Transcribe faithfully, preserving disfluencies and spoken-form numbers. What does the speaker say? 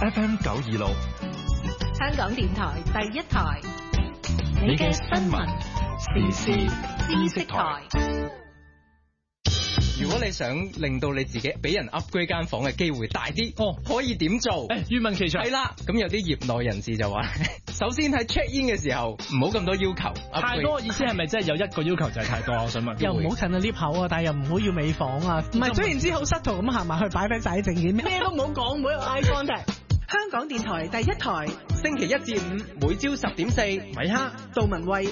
F M 九二六， 香港電台第一台， 你嘅新聞時事知識台。 如果你想令到你自己俾人 upgrade 間房嘅機會大啲，哦，可以點做？ 誒，願聞其詳。 係啦，咁有啲業內人士就話，首先喺 check in 嘅時候唔好咁多要求。 太多意思係咪真係有一個要求就係太多？我想問。 又唔好近啊 lift 口啊，但係又唔好要尾房啊。唔係，總言之好 subtle 咁行埋去擺低晒啲證件，咩都唔好講，唔好有 eye contact。 香港電台第一台， 星期一至五每朝十點四， 米克、杜文慧。